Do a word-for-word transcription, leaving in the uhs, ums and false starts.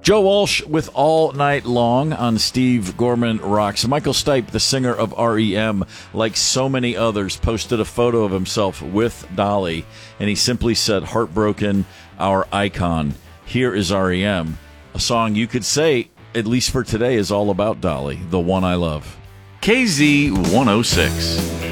Joe Walsh with All Night Long on Steve Gorman Rocks. Michael Stipe, the singer of R E M, like so many others, posted a photo of himself with Dolly, and he simply said, "Heartbroken, our icon. Here is R E M." A song you could say, at least for today, is all about Dolly, the one I love. K Z one oh six.